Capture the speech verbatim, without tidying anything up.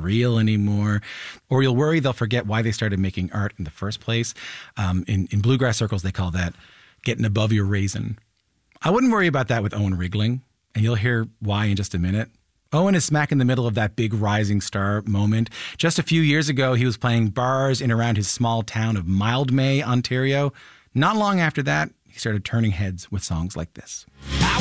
real anymore. Or you'll worry they'll forget why they started making art in the first place. Um, in, in bluegrass circles, they call that getting above your raisin. I wouldn't worry about that with Owen Riegling, and you'll hear why in just a minute. Owen is smack in the middle of that big rising star moment. Just a few years ago, he was playing bars in around his small town of Mildmay, Ontario. Not long after that, he started turning heads with songs like this.